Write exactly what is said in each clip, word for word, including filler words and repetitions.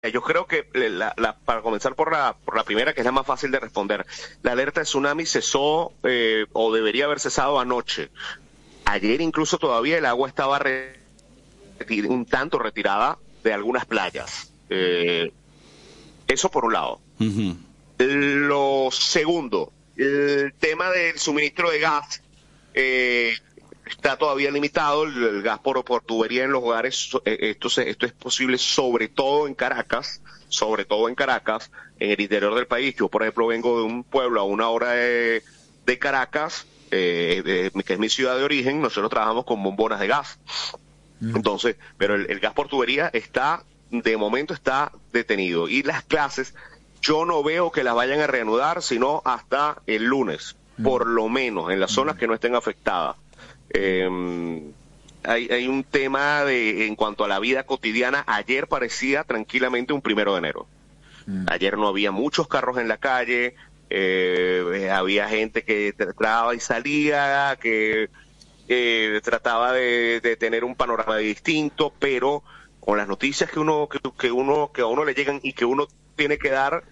yo creo que la, la, para comenzar por la, por la primera, que es la más fácil de responder, la alerta de tsunami cesó eh, o debería haber cesado anoche. Ayer incluso todavía el agua estaba re, un tanto retirada de algunas playas. Eh, eso por un lado. Uh-huh. Lo segundo, el tema del suministro de gas eh, está todavía limitado, el, el gas por, por tubería en los hogares, esto, se, esto es posible sobre todo en Caracas, sobre todo en Caracas, en el interior del país. Yo, por ejemplo, vengo de un pueblo a una hora de, de Caracas, eh, de, que es mi ciudad de origen. Nosotros trabajamos con bombonas de gas. Mm. Entonces, pero el, el gas por tubería está, de momento está detenido. Y las clases, yo no veo que las vayan a reanudar, sino hasta el lunes, mm. por lo menos, en las zonas que no estén afectadas. Eh, hay, hay un tema de en cuanto a la vida cotidiana. Ayer parecía tranquilamente un primero de enero. Mm. Ayer no había muchos carros en la calle, eh, había gente que entraba y salía, que eh, trataba de, de tener un panorama distinto, pero con las noticias que uno que, que uno que a uno le llegan y que uno tiene que dar,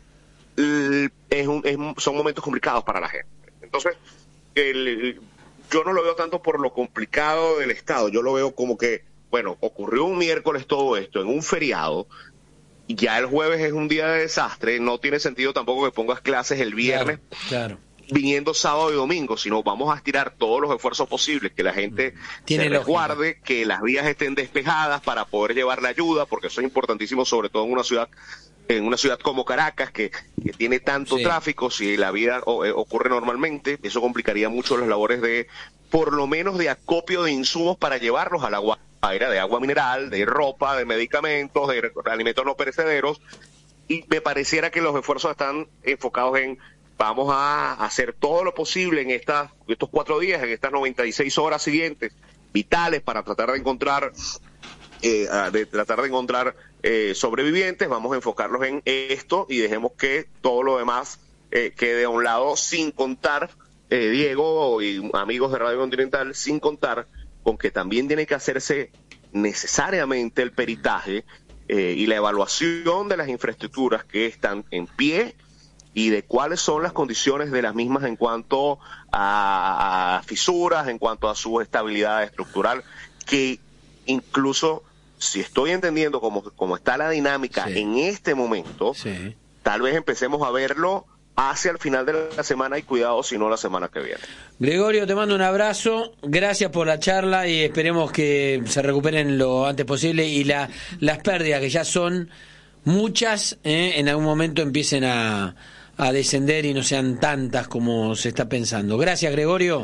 es un, es, son momentos complicados para la gente. Entonces, el yo no lo veo tanto por lo complicado del Estado, yo lo veo como que, bueno, ocurrió un miércoles todo esto, en un feriado, y ya el jueves es un día de desastre, no tiene sentido tampoco que pongas clases el viernes, claro, claro. viniendo sábado y domingo, sino vamos a estirar todos los esfuerzos posibles, que la gente ¿Tiene se resguarde, que las vías estén despejadas para poder llevar la ayuda, porque eso es importantísimo, sobre todo en una ciudad en una ciudad como Caracas, que, que tiene tanto sí. tráfico. Si la vida o, eh, ocurre normalmente, eso complicaría mucho las labores de, por lo menos, de acopio de insumos para llevarlos a la guaira, de agua mineral, de ropa, de medicamentos, de, de alimentos no perecederos, y me pareciera que los esfuerzos están enfocados en, vamos a hacer todo lo posible en estas, estos cuatro días, en estas noventa y seis horas siguientes, vitales para tratar de encontrar, eh, de tratar de encontrar Eh, sobrevivientes. Vamos a enfocarlos en esto y dejemos que todo lo demás eh, quede a un lado, sin contar, eh, Diego y amigos de Radio Continental, sin contar con que también tiene que hacerse necesariamente el peritaje eh, y la evaluación de las infraestructuras que están en pie y de cuáles son las condiciones de las mismas en cuanto a, a fisuras, en cuanto a su estabilidad estructural, que incluso, si estoy entendiendo cómo, cómo está la dinámica sí. en este momento, sí. tal vez empecemos a verlo hacia el final de la semana y cuidado si no la semana que viene. Gregorio, te mando un abrazo, gracias por la charla y esperemos que se recuperen lo antes posible y la, las pérdidas, que ya son muchas, eh, en algún momento empiecen a, a descender y no sean tantas como se está pensando. Gracias, Gregorio.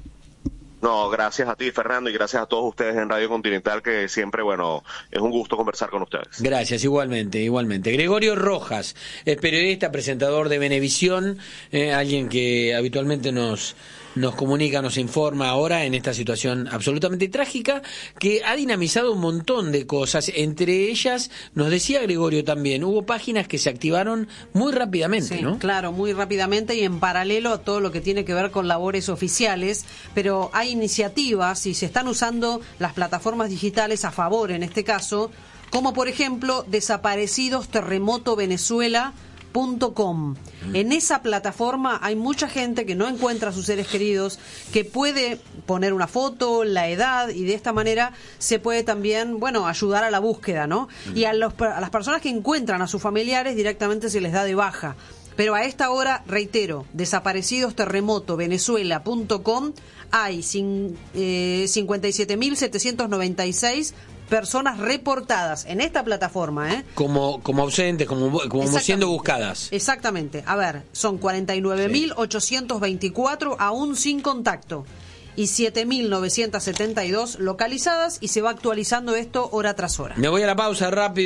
No, gracias a ti, Fernando, y gracias a todos ustedes en Radio Continental, que siempre, bueno, es un gusto conversar con ustedes. Gracias, igualmente, igualmente. Gregorio Rojas es periodista, presentador de Venevisión, eh, alguien que habitualmente nos nos comunica, nos informa ahora en esta situación absolutamente trágica que ha dinamizado un montón de cosas. Entre ellas, nos decía Gregorio también, hubo páginas que se activaron muy rápidamente, sí, ¿no? Claro, muy rápidamente y en paralelo a todo lo que tiene que ver con labores oficiales, pero hay iniciativas y se están usando las plataformas digitales a favor en este caso, como por ejemplo Desaparecidos Terremoto Venezuela punto com. En esa plataforma hay mucha gente que no encuentra a sus seres queridos, que puede poner una foto, la edad, y de esta manera se puede también, bueno, ayudar a la búsqueda, ¿no? Y a, los, a las personas que encuentran a sus familiares directamente se les da de baja. Pero a esta hora, reitero, Desaparecidos Terremoto Venezuela punto com, hay cin, eh, cincuenta y siete mil setecientos noventa y seis personas reportadas en esta plataforma, ¿eh? Como, como ausentes, como, como siendo buscadas. Exactamente. A ver, son cuarenta y nueve mil ochocientos veinticuatro aún sin contacto y siete mil novecientos setenta y dos localizadas, y se va actualizando esto hora tras hora. Me voy a la pausa rápido.